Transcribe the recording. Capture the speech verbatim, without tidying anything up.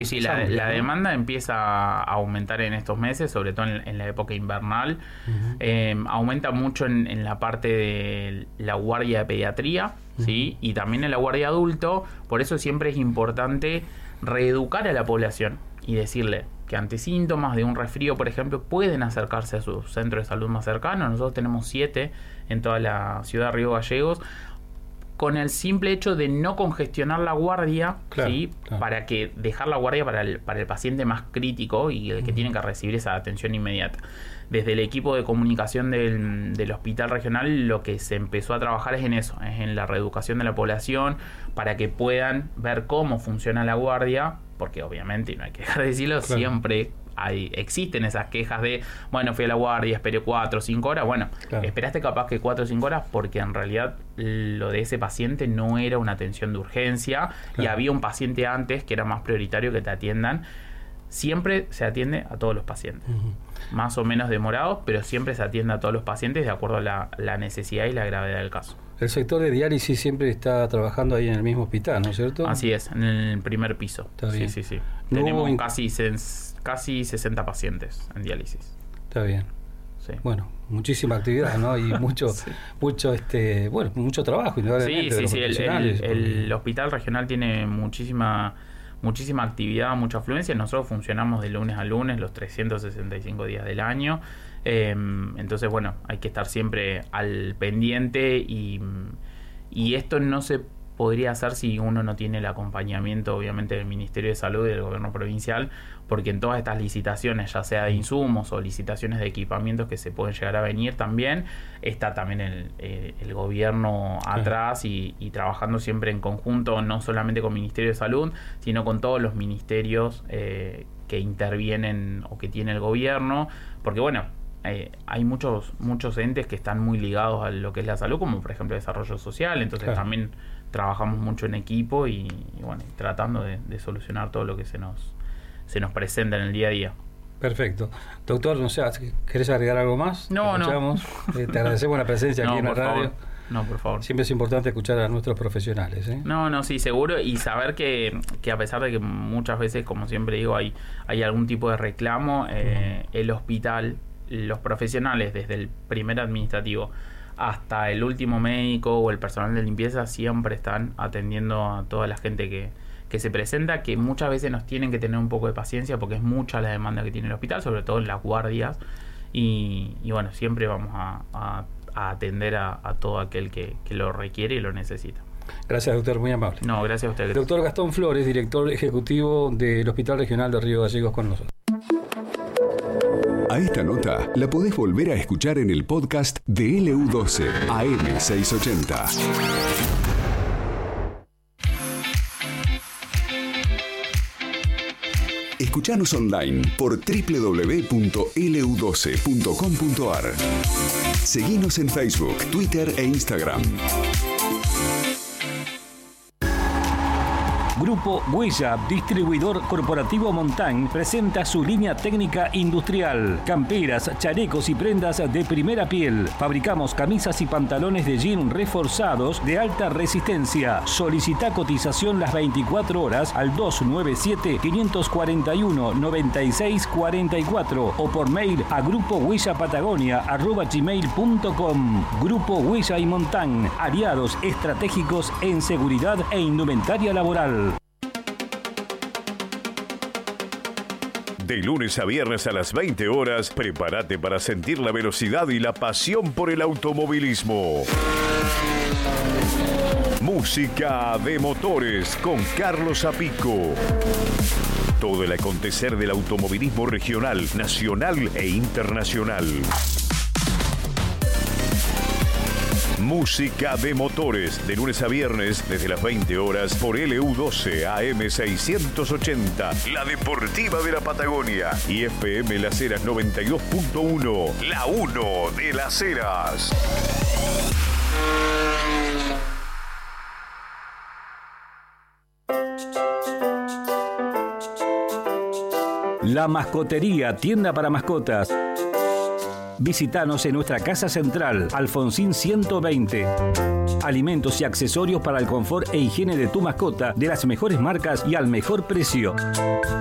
Sí, la, la demanda empieza a aumentar en estos meses, sobre todo en, en la época invernal. Uh-huh. Eh, aumenta mucho en, en la parte de la guardia de pediatría, uh-huh. ¿sí? Y también en la guardia adulto. Por eso siempre es importante reeducar a la población y decirle que ante síntomas de un resfrío, por ejemplo, pueden acercarse a su centro de salud más cercano. Nosotros tenemos siete en toda la ciudad de Río Gallegos, con el simple hecho de no congestionar la guardia, claro, ¿sí? Claro. Para que dejar la guardia para el, para el paciente más crítico y el que uh-huh. tiene que recibir esa atención inmediata. Desde el equipo de comunicación del, del hospital regional, lo que se empezó a trabajar es en eso, es en la reeducación de la población para que puedan ver cómo funciona la guardia, porque obviamente, y no hay que dejar de decirlo, claro. siempre hay, existen esas quejas de, bueno, fui a la guardia, esperé cuatro o cinco horas. Bueno, claro. esperaste capaz que cuatro o cinco horas porque en realidad lo de ese paciente no era una atención de urgencia, claro. y había un paciente antes que era más prioritario que te atiendan. Siempre se atiende a todos los pacientes, uh-huh. más o menos demorados, pero siempre se atiende a todos los pacientes de acuerdo a la, la necesidad y la gravedad del caso. El sector de diálisis siempre está trabajando ahí en el mismo hospital, ¿no es cierto? Así es, en el primer piso. Está bien. Sí, sí, sí. No Tenemos inc- casi, ses- casi sesenta pacientes en diálisis. Está bien. Sí. Bueno, muchísima actividad, ¿no? Y mucho, sí. mucho, este, bueno, mucho trabajo. Sí, sí, sí. El, el, el hospital regional tiene muchísima, muchísima actividad, mucha afluencia. Nosotros funcionamos de lunes a lunes, los trescientos sesenta y cinco días del año. Eh, entonces, bueno, hay que estar siempre al pendiente y, y esto no se podría hacer si uno no tiene el acompañamiento, obviamente, del Ministerio de Salud y del Gobierno Provincial, porque en todas estas licitaciones, ya sea de insumos o licitaciones de equipamientos que se pueden llegar a venir también, está también el, eh, el gobierno atrás y, y trabajando siempre en conjunto, no solamente con el Ministerio de Salud, sino con todos los ministerios eh, que intervienen o que tiene el gobierno, porque bueno, Eh, hay muchos muchos entes que están muy ligados a lo que es la salud, como por ejemplo el desarrollo social, entonces claro. también trabajamos mucho en equipo y, y bueno, tratando de, de solucionar todo lo que se nos se nos presenta en el día a día. Perfecto. Doctor, no sé, ¿querés agregar algo más? No, no. Eh, te agradecemos la presencia aquí no, en la radio. Favor. No, por favor. Siempre es importante escuchar a nuestros profesionales, ¿eh? No, no, sí, seguro. Y saber que, que a pesar de que muchas veces, como siempre digo, hay, hay algún tipo de reclamo, eh, uh-huh. el hospital, los profesionales, desde el primer administrativo hasta el último médico o el personal de limpieza, siempre están atendiendo a toda la gente que, que se presenta, que muchas veces nos tienen que tener un poco de paciencia porque es mucha la demanda que tiene el hospital, sobre todo en las guardias. Y, y bueno, siempre vamos a, a, a atender a, a todo aquel que, que lo requiere y lo necesita. Gracias, doctor, muy amable. No, gracias a usted. Doctor Gastón Flores, director ejecutivo del Hospital Regional de Río Gallegos, con nosotros. A esta nota la podés volver a escuchar en el podcast de L U doce A M seiscientos ochenta. Escuchanos online por doble u doble u doble u punto ele u doce punto com punto a r. Seguinos en Facebook, Twitter e Instagram. Grupo Huella, distribuidor corporativo Montán, presenta su línea técnica industrial. Camperas, chalecos y prendas de primera piel. Fabricamos camisas y pantalones de jean reforzados de alta resistencia. Solicita cotización las veinticuatro horas al dos nueve siete, cinco cuatro uno, nueve seis cuatro cuatro o por mail a grupo huella patagonia arroba gmail punto com. Grupo Huella y Montán, aliados estratégicos en seguridad e indumentaria laboral. De lunes a viernes a las veinte horas, prepárate para sentir la velocidad y la pasión por el automovilismo. Música de motores con Carlos Apico. Todo el acontecer del automovilismo regional, nacional e internacional. Música de motores, de lunes a viernes, desde las veinte horas, por L U doce A M seiscientos ochenta, la deportiva de la Patagonia, y F M Las Heras noventa y dos punto uno, la uno de Las Heras. La Mascotería, tienda para mascotas. Visítanos en nuestra casa central, Alfonsín ciento veinte. Alimentos y accesorios para el confort e higiene de tu mascota de las mejores marcas y al mejor precio.